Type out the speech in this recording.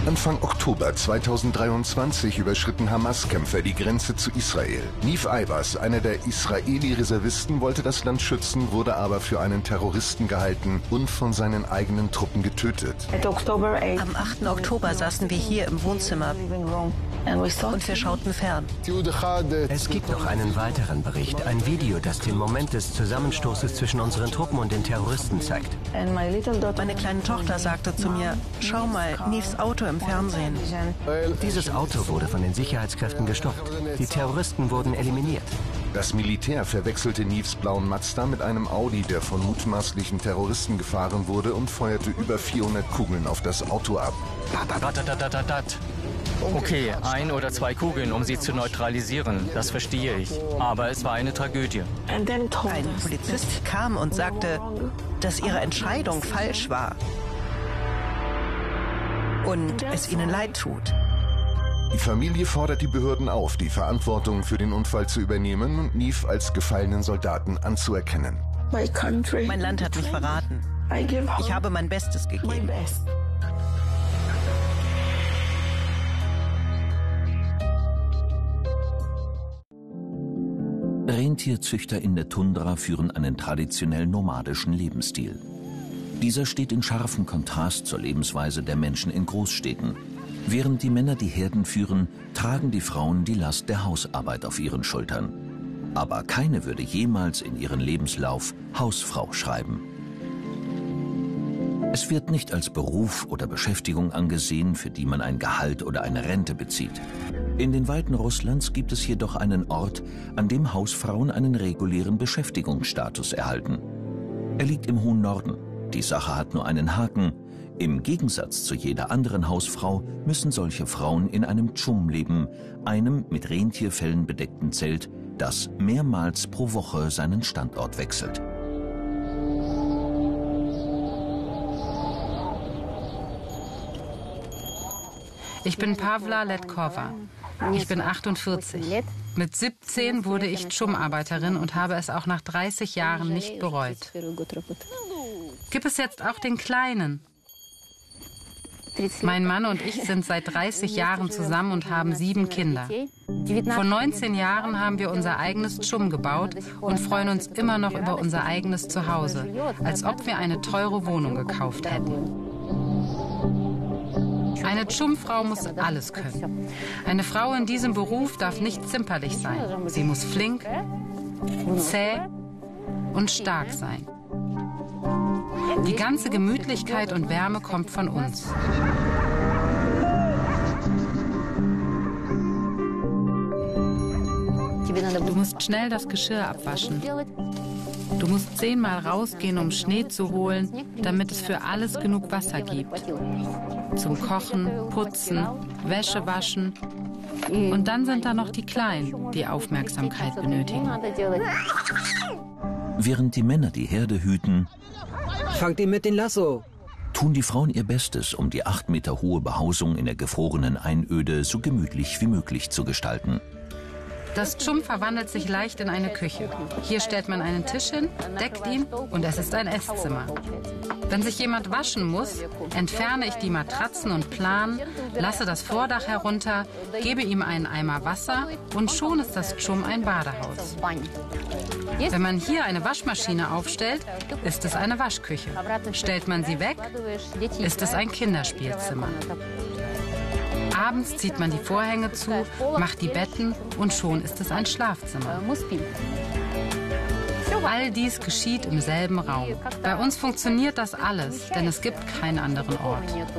Anfang Oktober 2023 überschritten Hamas-Kämpfer die Grenze zu Israel. Niv Aibas, einer der Israeli-Reservisten, wollte das Land schützen, wurde aber für einen Terroristen gehalten und von seinen eigenen Truppen getötet. Am 8. Oktober saßen wir hier im Wohnzimmer und wir schauten fern. Es gibt noch einen weiteren Bericht, ein Video, das den Moment des Zusammenstoßes zwischen unseren Truppen und den Terroristen zeigt. Meine kleine Tochter sagte zu mir, schau mal, Nivs Auto im Fernsehen. Dieses Auto wurde von den Sicherheitskräften gestoppt. Die Terroristen wurden eliminiert. Das Militär verwechselte Nivs blauen Mazda mit einem Audi, der von mutmaßlichen Terroristen gefahren wurde, und feuerte über 400 Kugeln auf das Auto ab. Okay, 1 oder 2 Kugeln, um sie zu neutralisieren, das verstehe ich. Aber es war eine Tragödie. Ein Polizist kam und sagte, dass ihre Entscheidung falsch war und es ihnen leid tut. Die Familie fordert die Behörden auf, die Verantwortung für den Unfall zu übernehmen und Niv als gefallenen Soldaten anzuerkennen. Mein Land hat mich verraten. Ich habe mein Bestes gegeben. Rentierzüchter in der Tundra führen einen traditionell nomadischen Lebensstil. Dieser steht in scharfem Kontrast zur Lebensweise der Menschen in Großstädten. Während die Männer die Herden führen, tragen die Frauen die Last der Hausarbeit auf ihren Schultern. Aber keine würde jemals in ihren Lebenslauf Hausfrau schreiben. Es wird nicht als Beruf oder Beschäftigung angesehen, für die man ein Gehalt oder eine Rente bezieht. In den Weiten Russlands gibt es jedoch einen Ort, an dem Hausfrauen einen regulären Beschäftigungsstatus erhalten. Er liegt im hohen Norden. Die Sache hat nur einen Haken. Im Gegensatz zu jeder anderen Hausfrau müssen solche Frauen in einem Tschum leben, einem mit Rentierfellen bedeckten Zelt, das mehrmals pro Woche seinen Standort wechselt. Ich bin Pavla Letkova. Ich bin 48. Mit 17 wurde ich Tschum-Arbeiterin und habe es auch nach 30 Jahren nicht bereut. Gibt es jetzt auch den Kleinen? Mein Mann und ich sind seit 30 Jahren zusammen und haben 7 Kinder. Vor 19 Jahren haben wir unser eigenes Tschum gebaut und freuen uns immer noch über unser eigenes Zuhause, als ob wir eine teure Wohnung gekauft hätten. Eine Tschum-Frau muss alles können. Eine Frau in diesem Beruf darf nicht zimperlich sein. Sie muss flink, zäh und stark sein. Die ganze Gemütlichkeit und Wärme kommt von uns. Du musst schnell das Geschirr abwaschen. Du musst 10-mal rausgehen, um Schnee zu holen, damit es für alles genug Wasser gibt. Zum Kochen, Putzen, Wäsche waschen. Und dann sind da noch die Kleinen, die Aufmerksamkeit benötigen. Während die Männer die Herde hüten, fangt ihn mit dem Lasso, tun die Frauen ihr Bestes, um die 8 Meter hohe Behausung in der gefrorenen Einöde so gemütlich wie möglich zu gestalten. Das Tschum verwandelt sich leicht in eine Küche. Hier stellt man einen Tisch hin, deckt ihn und es ist ein Esszimmer. Wenn sich jemand waschen muss, entferne ich die Matratzen und Planen, lasse das Vordach herunter, gebe ihm einen Eimer Wasser und schon ist das Tschum ein Badehaus. Wenn man hier eine Waschmaschine aufstellt, ist es eine Waschküche. Stellt man sie weg, ist es ein Kinderspielzimmer. Abends zieht man die Vorhänge zu, macht die Betten und schon ist es ein Schlafzimmer. All dies geschieht im selben Raum. Bei uns funktioniert das alles, denn es gibt keinen anderen Ort.